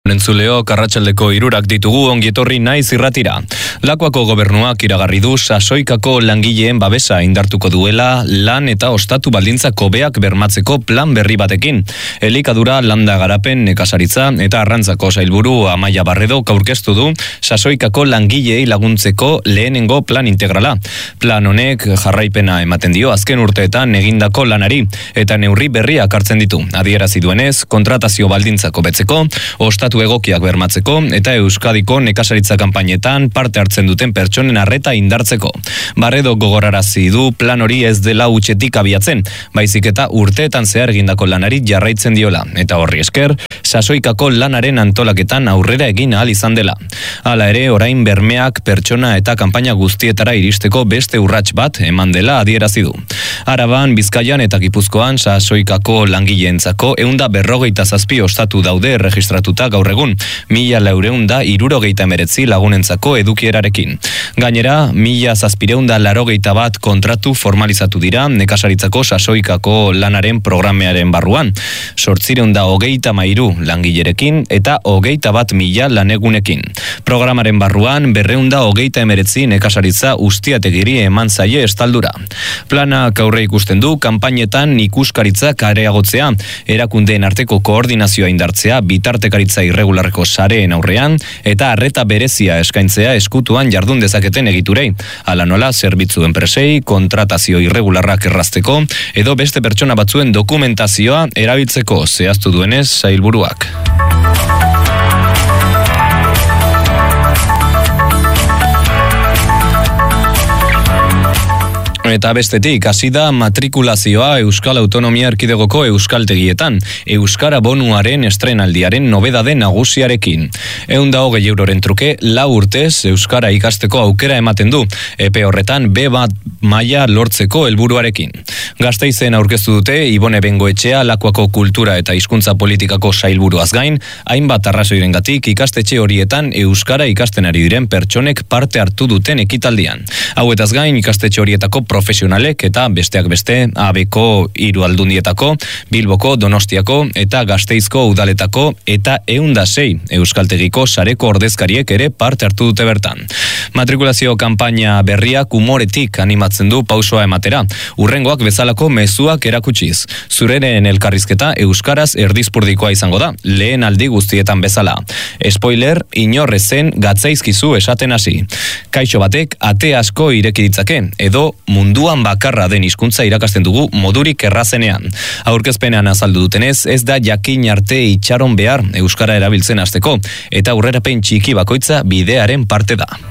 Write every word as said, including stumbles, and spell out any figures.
Entzuleo, Karratxaldeko hirurak ditugu ongietorri naiz irratira. Lakuako gobernuak iragarri du sasoikako langileen babesa indartuko duela lan eta ostatu baldintzak hobeak bermatzeko plan berri batekin. Elikadura, landa garapen, nekazaritza eta arrantzako sailburu Amaia Barredok aurkeztu du sasoikako langileei laguntzeko lehenengo plan integrala. Plan honek jarraipena ematen dio azken urteetan egindako lanari eta neurri berriak hartzen ditu. Adierazi duenez, kontratazio baldintzak hobetzeko, ostatu egokiak bermatzeko eta Euskadiko nekazaritza kanpainetan parte hartzen duten pertsonen arreta indartzeko. Barredo gogorarazi du plan hori ez dela hutsetik abiatzen, baizik eta urteetan zehar egindako lanari jarraitzen diola, eta horri esker, sasoikako lanaren antolaketan aurrera egin ahal izan dela. Hala ere, orain bermeak pertsona eta kanpaina guztietara iristeko beste urrats bat eman dela adierazi du. Araban, Bizkaian eta Gipuzkoan sasoikako langileentzako ehun eta berrogeita zazpi ostatu daude erregistratuta gaur egun, mila laureun da hirurogeita hemeretzi lagunentzako edukierarekin. Gainera, mila zazpireun da laurogeita bat kontratu formalizatu dira nekazaritzako sasoikako lanaren programearen barruan, zortzireun da hogeita mairu langilerekin eta hogeita bat mila lanegunekin. Programaren barruan, berreun da hogeita hemeretzi nekazaritza ustiategiri eman zaie estaldura. Planak aurre ikusten du, kanpainetan ikuskaritzak areagotzea, erakundeen arteko koordinazioa indartzea, bitartekaritza irregularreko sareen aurrean eta arreta berezia eskaintzea eskutuan jardun dezaketen egiturei. Hala nola zerbitzu enpresei, kontratazio irregularrak errazteko edo beste pertsona batzuen dokumentazioa erabiltzeko zehaztu duenez sailburuak. Eta bestetik, hasi da matrikulazioa Euskal Autonomia Erkidegoko euskaltegietan, Euskara bonuaren estrenaldiaren nobedade nagusiarekin. Ehun da hogei euroren truke, lau urtez Euskara ikasteko aukera ematen du, epe horretan be bat maila lortzeko helburuarekin. Gasteizen aurkeztu dute Ibone Bengoetxea Lakuako kultura eta hizkuntza politikako sailburuaz gain, hainbat arrazoirengatik ikastetxe horietan Euskara ikasten ari diren pertsonek parte hartu duten ekitaldian. Hauetaz gain ikastetxe horietako profesionalek eta besteak beste A Bko hiru aldundietako, Bilboko, Donostiako eta Gasteizko udaletako eta ehun eta sei euskaltegiko sareko ordezkariek ere parte hartu dute bertan. Matrikulazio kanpaina berriak umoretik animatzen du pausoa ematera, urrengoak bezalako mezuak erakutsiz. Zureren elkarrizketa euskaraz erdizpurdikoa izango da, lehen aldi guztietan bezala. Spoiler, inorrezen gatzaizkizu esaten hasi. Kaixo batek ate asko ireki ditzake, edo munduan bakarra den hizkuntza irakasten dugu modurik errazenean. Aurkezpenean azaldu dutenez, ez da jakin arte itxaron behar euskara erabiltzen hasteko, eta aurrerapen txiki bakoitza bidearen parte da.